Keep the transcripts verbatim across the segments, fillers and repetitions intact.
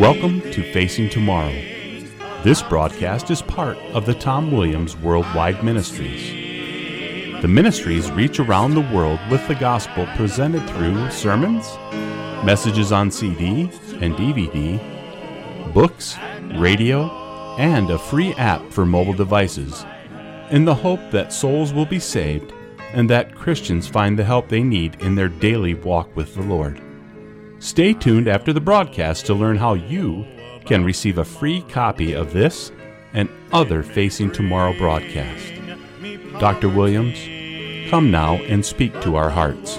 Welcome to Facing Tomorrow. This broadcast is part of the Tom Williams Worldwide Ministries. The ministries reach around the world with the gospel presented through sermons, messages on C D and D V D, books, radio, and a free app for mobile devices, in the hope that souls will be saved and that Christians find the help they need in their daily walk with the Lord. Stay tuned after the broadcast to learn how you can receive a free copy of this and other Facing Tomorrow broadcasts. Doctor Williams, come now and speak to our hearts.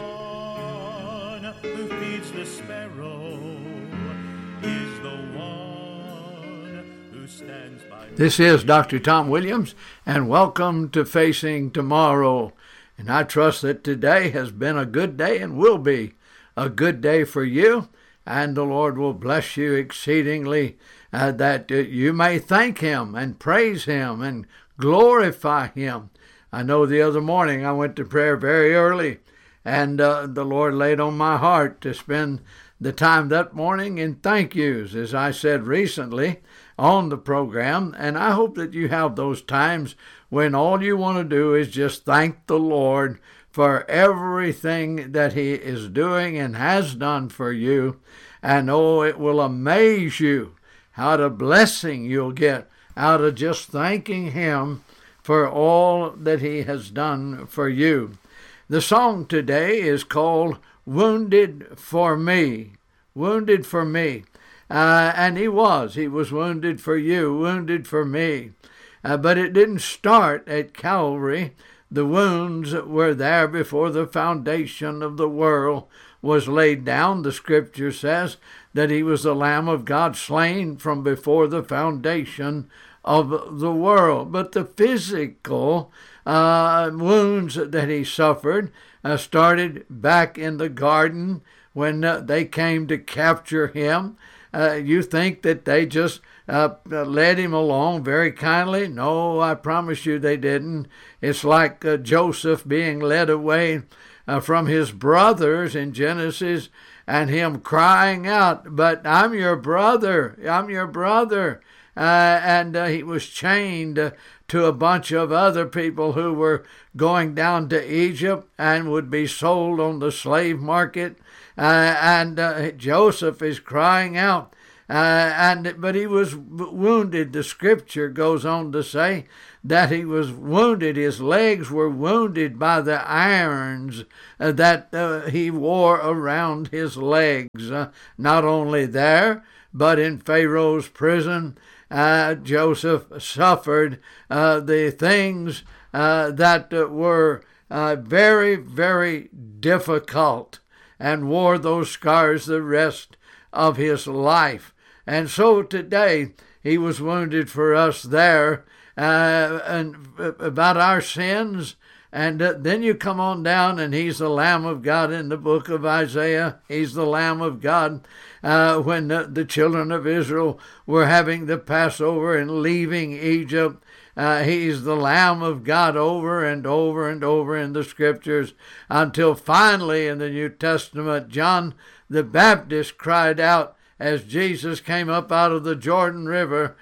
This is Doctor Tom Williams, and welcome to Facing Tomorrow. And I trust that today has been a good day and will be a good day for you, and the Lord will bless you exceedingly, uh, that uh, you may thank Him and praise Him and glorify Him. I know the other morning I went to prayer very early, and uh, the Lord laid on my heart to spend the time that morning in thank yous, as I said recently on the program, and I hope that you have those times when all you want to do is just thank the Lord for everything that He is doing and has done for you. And oh, it will amaze you how the blessing you'll get out of just thanking Him for all that He has done for you. The song today is called Wounded for Me. Wounded for me. Uh, and He was. He was wounded for you, wounded for me. Uh, but it didn't start at Calvary. The wounds were there before the foundation of the world was laid down. The Scripture says that He was the Lamb of God slain from before the foundation of the world. But the physical uh, wounds that He suffered uh, started back in the garden when uh, they came to capture Him. Uh, you think that they just uh, led Him along very kindly? No, I promise you they didn't. It's like uh, Joseph being led away uh, from his brothers in Genesis and him crying out, "But I'm your brother, I'm your brother." Uh, and uh, he was chained uh, to a bunch of other people who were going down to Egypt and would be sold on the slave market. Uh, and uh, Joseph is crying out, uh, and but he was wounded. The Scripture goes on to say that he was wounded. His legs were wounded by the irons uh, that uh, he wore around his legs. Uh, not only there, but in Pharaoh's prison, uh, Joseph suffered uh, the things uh, that uh, were uh, very, very difficult, and wore those scars the rest of his life. And so today He was wounded for us there, uh, and about our sins. And uh, then you come on down, and He's the Lamb of God in the book of Isaiah. He's the Lamb of God uh, when the, the children of Israel were having the Passover and leaving Egypt. Uh, he's the Lamb of God over and over and over in the Scriptures, until finally in the New Testament, John the Baptist cried out as Jesus came up out of the Jordan River,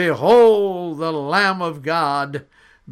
"Behold the Lamb of God,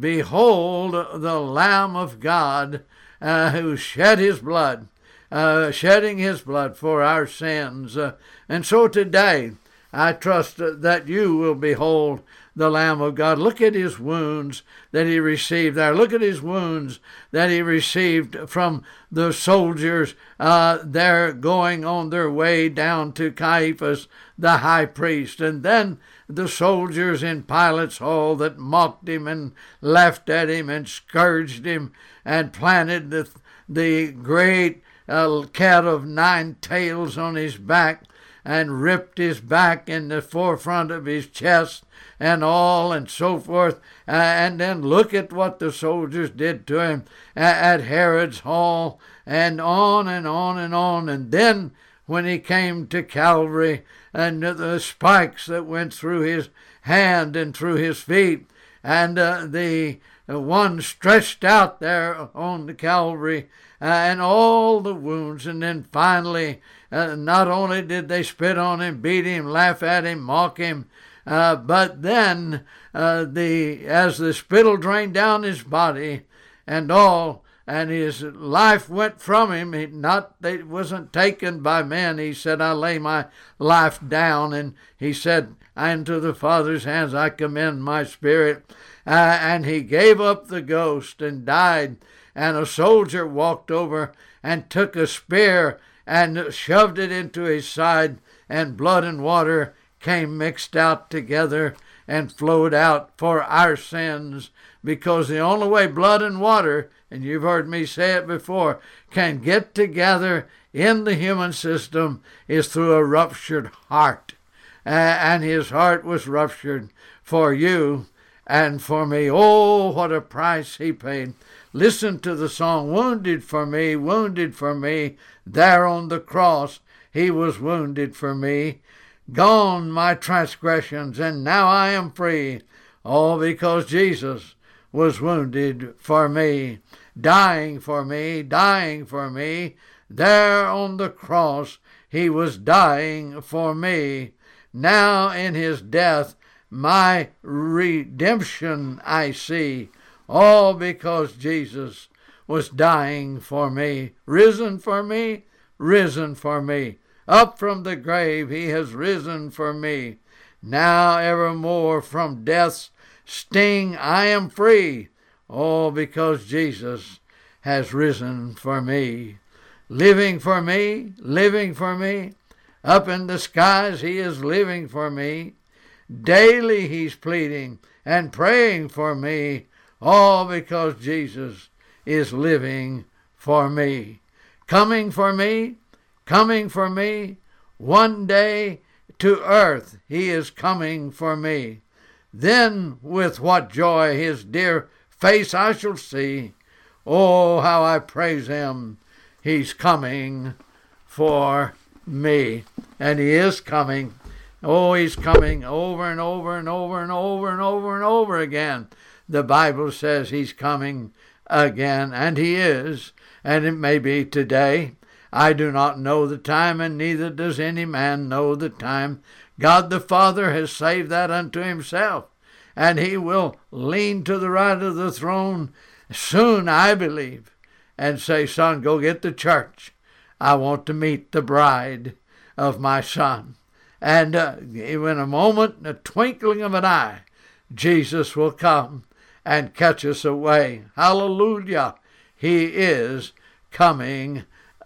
behold the Lamb of God, uh, who shed His blood, uh, shedding His blood for our sins." Uh, and so today, I trust that you will behold the Lamb of God. Look at His wounds that He received there. Look at His wounds that He received from the soldiers uh, there going on their way down to Caiaphas, the high priest. And then the soldiers in Pilate's hall that mocked Him and laughed at Him and scourged Him and planted the, the great uh, cat of nine tails on His back and ripped His back in the forefront of His chest and all and so forth. Uh, and then look at what the soldiers did to Him at, at Herod's hall, and on and on and on. And then when He came to Calvary, and the spikes that went through His hand and through His feet, and uh, the one stretched out there on the Calvary, uh, and all the wounds. And then finally, uh, not only did they spit on him, beat him, laugh at him, mock him, uh, but then uh, the as the spittle drained down his body and all, and his life went from him, he not it wasn't taken by men. He said, I lay my life down, and he said, into the Father's hands I commend my spirit. Uh, and he gave up the ghost and died. And a soldier walked over and took a spear and shoved it into his side, and blood and water came mixed out together and flowed out for our sins, because the only way blood and water, and you've heard me say it before, can get together in the human system is through a ruptured heart. Uh, and his heart was ruptured for you and for me. Oh, what a price he paid. Listen to the song, wounded for me, wounded for me, there on the cross he was wounded for me. Gone my transgressions, and now I am free, all because Jesus was wounded for me, dying for me, dying for me. There on the cross he was dying for me. Now in his death my redemption I see, all because Jesus was dying for me, risen for me, risen for me. Up from the grave he has risen for me. Now evermore from death's sting I am free, all because Jesus has risen for me. Living for me, living for me. Up in the skies he is living for me. Daily he's pleading and praying for me, all because Jesus is living for me. Coming for me, coming for me. One day to earth he is coming for me. Then with what joy his dear face I shall see. Oh, how I praise him. He's coming for me. And he is coming. Oh, he's coming over and over and over and over and over and over again. The Bible says he's coming again, and he is, and it may be today. I do not know the time, and neither does any man know the time. God the Father has saved that unto himself, and he will lean to the right of the throne soon, I believe, and say, son, go get the church. I want to meet the bride of my son. And uh, in a moment, in a twinkling of an eye, Jesus will come and catch us away. Hallelujah. He is coming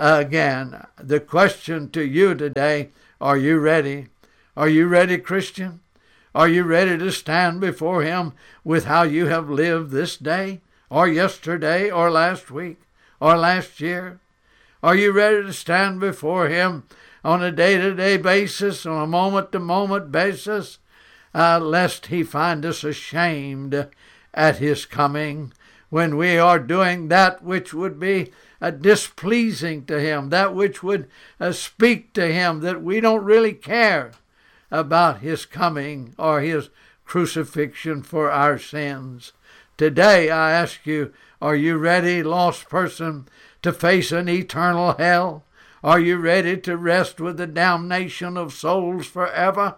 again. The question to you today, are you ready? Are you ready, Christian? Are you ready to stand before him with how you have lived this day, or yesterday, or last week, or last year? Are you ready to stand before him on a day-to-day basis, on a moment-to-moment basis, uh, lest he find us ashamed at his coming, when we are doing that which would be uh, displeasing to him, that which would uh, speak to him that we don't really care about his coming or his crucifixion for our sins. Today I ask you, are you ready, lost person, to face an eternal hell? Are you ready to rest with the damnation of souls forever?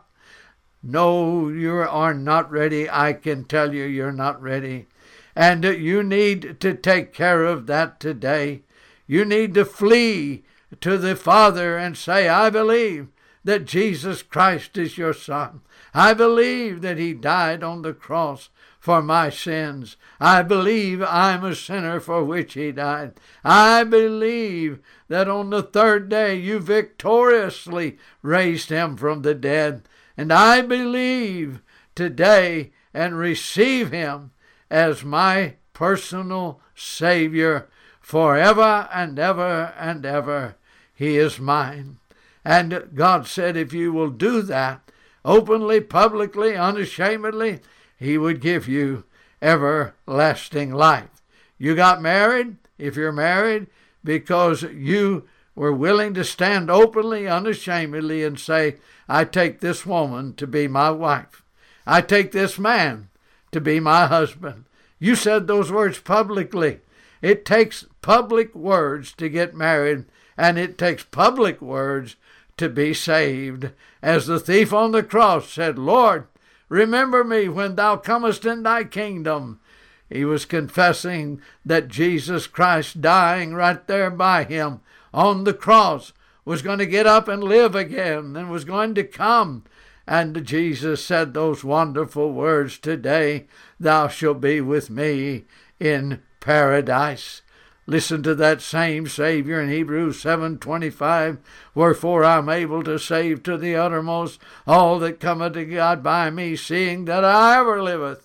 No, you are not ready. I can tell you you're not ready. And you need to take care of that today. You need to flee to the Father and say, I believe that Jesus Christ is your Son. I believe that he died on the cross for my sins. I believe I'm a sinner for which he died. I believe that on the third day you victoriously raised him from the dead. And I believe today and receive him as my personal Savior forever and ever and ever. He is mine. And God said if you will do that openly, publicly, unashamedly, he would give you everlasting life. You got married, if you're married, because you were willing to stand openly, unashamedly, and say, I take this woman to be my wife. I take this man to be my husband. You said those words publicly. It takes public words to get married, and it takes public words to be saved. As the thief on the cross said, Lord, remember me when thou comest in thy kingdom. He was confessing that Jesus Christ, dying right there by him on the cross, was going to get up and live again and was going to come. And Jesus said those wonderful words, today thou shalt be with me in paradise. Listen to that same Savior in Hebrews seven twenty-five, wherefore I'm able to save to the uttermost all that cometh to God by me, seeing that I ever liveth,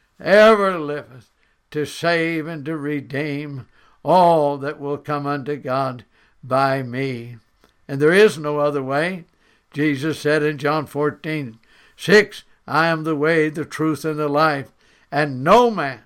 ever liveth, to save and to redeem all that will come unto God by me. And there is no other way. Jesus said in John fourteen six, I am the way, the truth, and the life, and no man,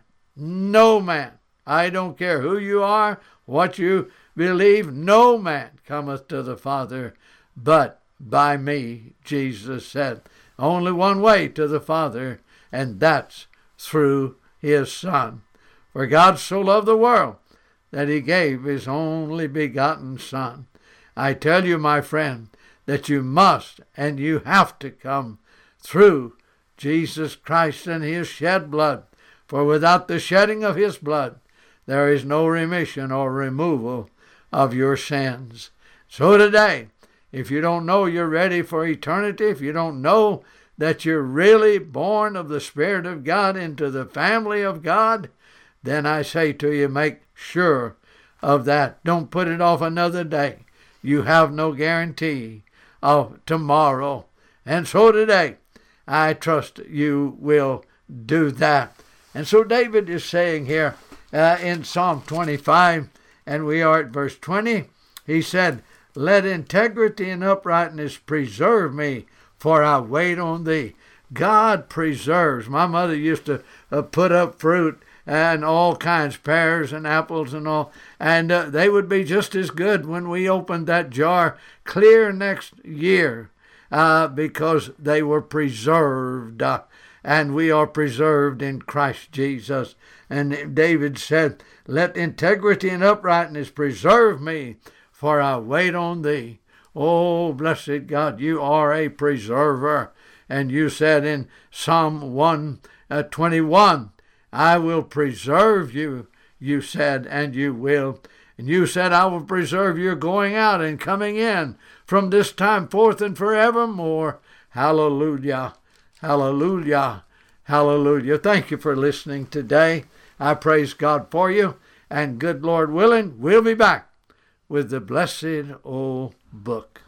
no man, I don't care who you are, what you believe, no man cometh to the Father but by me, Jesus said. Only one way to the Father, and that's through his Son. For God so loved the world that he gave his only begotten Son. I tell you, my friend, that you must and you have to come through Jesus Christ and his shed blood. For without the shedding of his blood, there is no remission or removal of your sins. So today, if you don't know you're ready for eternity, if you don't know that you're really born of the Spirit of God into the family of God, then I say to you, make sure of that. Don't put it off another day. You have no guarantee of tomorrow. And so today, I trust you will do that. And so David is saying here uh, in Psalm twenty-five, and we are at verse twenty, he said, let integrity and uprightness preserve me, for I wait on thee. God preserves. My mother used to uh, put up fruit and all kinds, pears and apples and all, and uh, they would be just as good when we opened that jar clear next year uh, because they were preserved, uh, and we are preserved in Christ Jesus. And David said, let integrity and uprightness preserve me, for I wait on thee. Oh, blessed God, you are a preserver. And you said in Psalm one twenty-one, I will preserve you, you said, and you will. And you said, I will preserve your going out and coming in from this time forth and forevermore. Hallelujah, hallelujah, hallelujah. Thank you for listening today. I praise God for you. And good Lord willing, we'll be back with the blessed old book.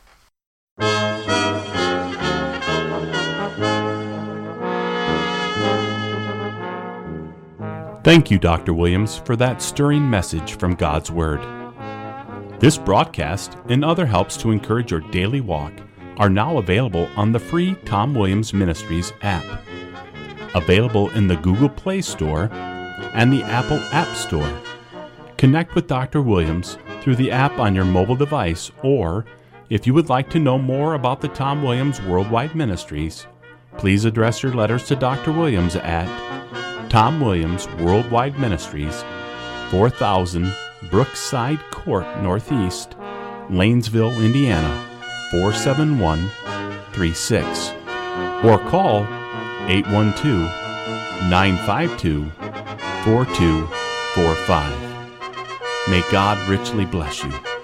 Thank you, Doctor Williams, for that stirring message from God's Word. This broadcast and other helps to encourage your daily walk are now available on the free Tom Williams Ministries app, available in the Google Play Store and the Apple App Store. Connect with Doctor Williams through the app on your mobile device, or if you would like to know more about the Tom Williams Worldwide Ministries, please address your letters to Doctor Williams at Tom Williams Worldwide Ministries, four thousand Brookside Court Northeast, Lanesville, Indiana, four seven one three six, or call eight one two, nine five two, four two four five. May God richly bless you.